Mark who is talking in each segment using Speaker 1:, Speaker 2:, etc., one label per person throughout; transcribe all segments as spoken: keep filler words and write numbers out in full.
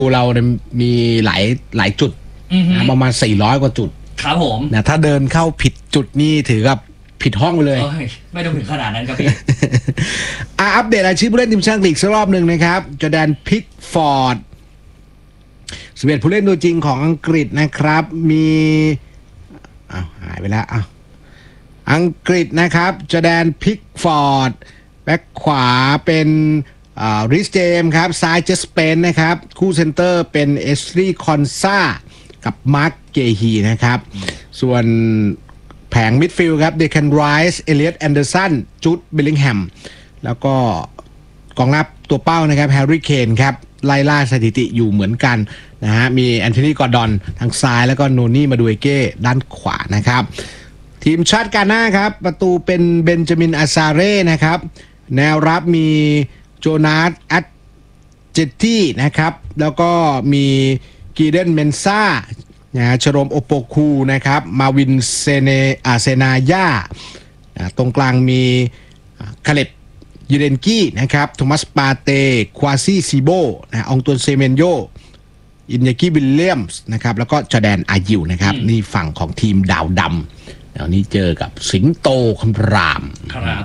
Speaker 1: เราเนี่ยมีหลายหลายจุดนะประมาณสี่ร้อยกว่าจุด
Speaker 2: ครับผม
Speaker 1: นะถ้าเดินเข้าผิดจุดนี่ถือกับผิดห้องไปเลย
Speaker 2: ไม่ต้องถึงขนาดนั้นครับพี่
Speaker 1: อัปเดตอาชีพผู้เล่นทีมชาติอังกฤษสักรอบหนึ่งนะครับจอร์แดนพิกฟอร์ดสิบเอ็ดผู้เล่นตัวจริงของอังกฤษนะครับมีอ้าวหายไปแล้วอ้าวอังกฤษนะครับจอร์แดนพิกฟอร์ดแบ็คขวาเป็นริสเจมครับซ้ายเจสเปนนะครับคู่เซนเตอร์เป็นเอสรีคอนซากับมาร์คเกฮีนะครับส่วนแผงมิดฟิลด์ครับเดคันไรส์เอเลียตแอนเดอร์สันจูดเบลลิงแฮมแล้วก็กองหน้าตัวเป้านะครับแฮร์รี่เคนครับไล่ล่าสถิติอยู่เหมือนกันนะฮะมีแอนโทนีกอร์ดอนทางซ้ายแล้วก็โนนี่มาดูเอเก้ด้านขวานะครับทีมชาติกาน่าครับประตูเป็นเบนจามินอาซาเร่นะครับแนวรับมีโจนาสแอตเจตตี้นะครับแล้วก็มีกีเดนเมนซ่านะชโรมโอโปคูนะครับมาวินเซเนอาเซนายาตรงกลางมีคาเลบยูเรนกี้นะครับโทมัสปาเตควาซี่ซีโบนะองตุนเซเมนโยอินยากิวิลเลียมส์นะครับแล้วก็จอร์แดนอายิวนะครับนี่ฝั่งของทีมดาวดำแล้วนี้เจอกับสิงโตคำราม
Speaker 2: ครับ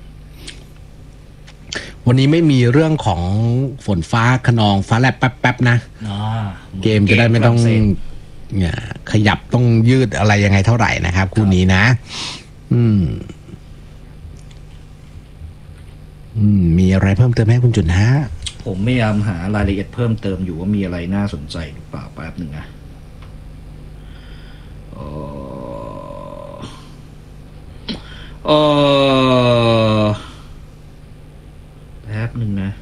Speaker 1: วันนี้ไม่มีเรื่องของฝนฟ้าขนองฟ้าแลบแป๊บๆนะเกมจะได้ไม่ต้องเนี่ยขยับต้องยืดอะไรยังไงเท่าไหร่นะครับคู่นี้นะอืมอืมมีอะไรเพิ่มเติมไหมคุณจุนฮะ
Speaker 2: ผมพยายามหารายละเอียดเพิ่มเติมอยู่ว่ามีอะไรน่าสนใจหรือเปล่าแป๊บหนึ่งนะเออเออแป๊บหนึ่งนะ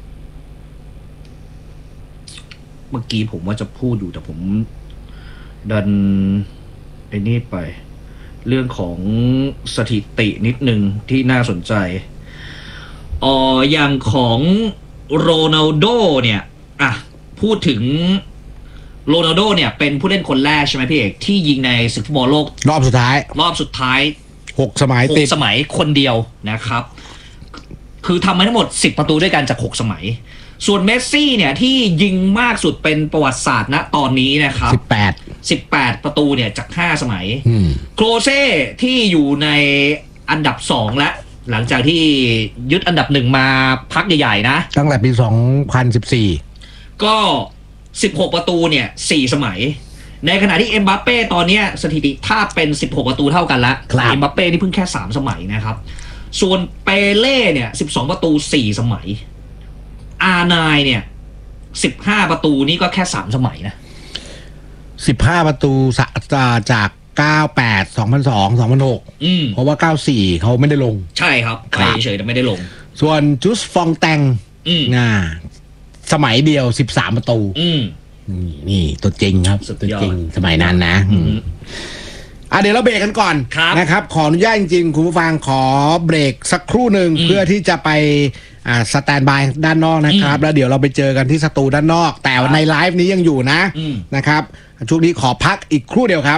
Speaker 2: เมื่อกี้ผมว่าจะพูดอยู่แต่ผมดันไอ้นี่ไปเรื่องของสถิตินิดนึงที่น่าสนใจอ๋ออย่างของโรนัลโดเนี่ยอ่ะพูดถึงโรนัลโดเนี่ยเป็นผู้เล่นคนแรกใช่ไหมพี่เอกที่ยิงในศึกฟุตบอลโลก
Speaker 1: รอบสุดท้าย
Speaker 2: รอบสุดท้าย
Speaker 1: หกสมัยติด
Speaker 2: หกสมัยคนเดียวนะครับคือทำมาทั้งหมดสิบประตูด้วยกันจากหกสมัยส่วนเมสซี่เนี่ยที่ยิงมากสุดเป็นประวัติศาสตร์ณตอนนี้นะครับ
Speaker 1: สิบแปด
Speaker 2: สิบแปดประตูเนี่ยจากห้าสมัยโคลเซ่ที่อยู่ในอันดับสองและหลังจากที่ยึดอันดับหนึ่งมาพักใหญ่ๆนะ
Speaker 1: ตั้งแต่ปีสองพันสิบสี่
Speaker 2: ก็สิบหกประตูเนี่ยสี่สมัยในขณะที่เอ็มบัปเป้ตอนนี้สถิติถ้าเป็นสิบหกประตูเท่ากันละเอ็มบัปเป้นี่เพิ่งแค่สามสมัยนะครับส่วนเปเล่เนี่ยสิบสองประตูสี่สมัยอาร์ไนน์เนี่ยสิบห้าประตูนี่ก็แค่สามสมัยนะ
Speaker 1: สิบห้าประตูจากเก้าแปด สองพันสอง สองพันหก
Speaker 2: อืม
Speaker 1: เพราะว่าเก้าสี่เขาไม่ได้ลง
Speaker 2: ใช่ครับใครเฉยแต่ไม่ได้ลง
Speaker 1: ส่วนจุสฟองแตง
Speaker 2: อืม
Speaker 1: น่าสมัยเดียวสิบสามประตู
Speaker 2: อืม
Speaker 1: นี่นี่ตัวจริงครับตัวจริงสมัยนั้นนะอืมอ่ะเดี๋ยวเราเบรกกันก่อนนะครับขออนุญาตจริงๆคุณผู้ฟังขอเบรกสักครู่หนึ่งเพื่อที่จะไปอ่าสแตนบายด้านนอกนะครับแล้วเดี๋ยวเราไปเจอกันที่สตูด้านนอกแต่ในไลฟ์นี้ยังอยู่นะนะครับช่วงนี้ขอพักอีกครู่เดียวครับ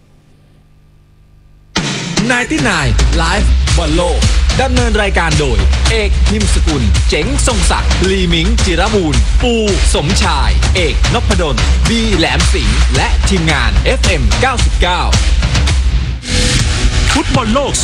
Speaker 3: ไนน์ตี้ไนน์ Live บอลโลกดำเนินรายการโดยเอกพิมพ์สกุลเจ๋งทรงศักดิ์ลีมิงจิรบูรณ์ปูสมชายเอกนพดลบีแหลมสิงห์และทีมงาน เอฟ เอ็ม เก้าสิบเก้าฟุตบอลโลก